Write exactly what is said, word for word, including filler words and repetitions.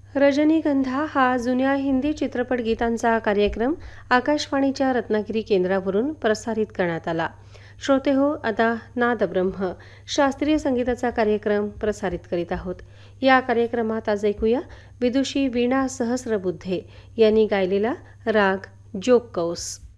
रजनीगंधा हा जुन्या हिंदी चित्रपट गीतांचा कार्यक्रम आकाशवाणीच्या रत्नागिरी केंद्रावरून प्रसारित करण्यात आला. श्रोते हो, आता नादब्रह्म शास्त्रीय संगीताचा कार्यक्रम प्रसारित करीत आहोत. या कार्यक्रमात आज ऐकूया विदुषी वीणा सहस्रबुद्धे यांनी गायलेला राग जोगकौस.